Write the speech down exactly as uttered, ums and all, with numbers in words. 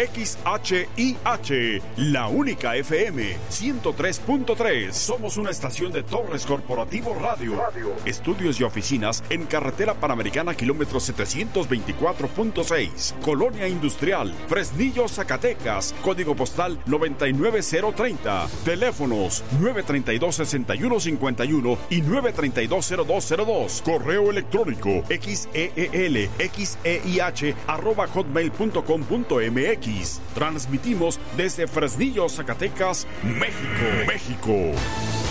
X H I H, la única F M ciento tres punto tres. Somos una estación de Torres Corporativo Radio. Radio. Estudios y oficinas en Carretera Panamericana, kilómetro setecientos veinticuatro punto seis. Colonia Industrial, Fresnillo, Zacatecas. Código postal noventa y nueve cero treinta. Teléfonos nueve treinta y dos, sesenta y uno cincuenta y uno y nueve treinta y dos, cero dos cero dos. Correo electrónico xeel, xeih, arroba hotmail punto com punto mx. Transmitimos desde Fresnillo, Zacatecas, México. México.